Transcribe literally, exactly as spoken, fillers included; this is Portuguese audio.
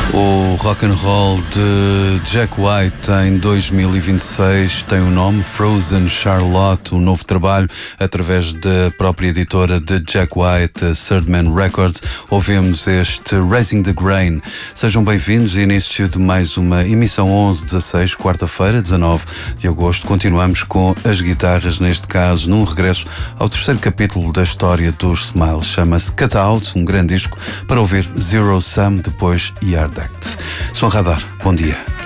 O rock and roll de Jack White em dois mil e vinte e seis tem o nome Frozen Charlotte, um novo trabalho através da própria editora de Jack White, Third Man Records. Ouvimos este Raising the Grain. Sejam bem-vindos, início de mais uma emissão onze dezasseis, quarta-feira, dezanove de agosto. Continuamos com as guitarras, neste caso num regresso ao terceiro capítulo da história dos Smiles. Chama-se Cut Out, um grande disco para ouvir Zero Sum, depois Yard Act. Som Radar, bom dia.